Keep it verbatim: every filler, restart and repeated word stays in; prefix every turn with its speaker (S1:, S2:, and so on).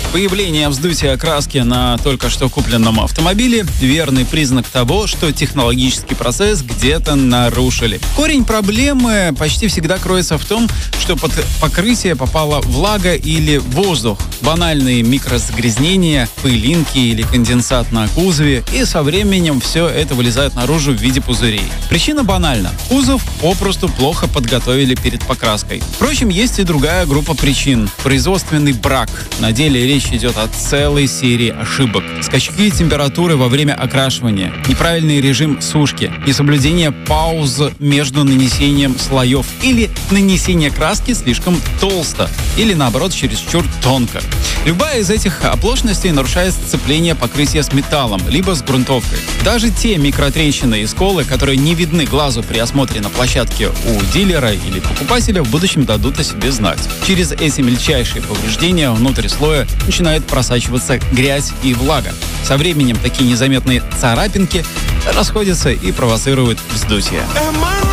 S1: Появление вздутия краски на только что купленном автомобиле – верный признак того, что технологический процесс где-то нарушили. Корень проблемы почти всегда кроется в том, что под покрытие попала влага или воздух, банальные микрозагрязнения, пылинки или конденсат на кузове, и со временем все это вылезает наружу в виде пузырей. Причина банальна. Кузов попросту плохо подготовили перед покраской. Впрочем, есть и другая группа причин. Производственный брак. На деле речь идет о целой серии ошибок. Скачки температуры во время окрашивания, неправильный режим сушки, несоблюдение пауз между нанесением слоев или нанесение краски слишком толсто или наоборот чересчур тонко. Любая из этих оплошностей нарушает сцепление покрытия с металлом, либо с грунтовкой. Даже те микротрещины и сколы, которые не видны глазу при осмотре на площадке у дилера или покупателя, в будущем дадут о себе знать. Через эти мельчайшие повреждения внутрь слоя начинает просачиваться грязь и влага. Со временем такие незаметные царапинки расходятся и провоцируют вздутие.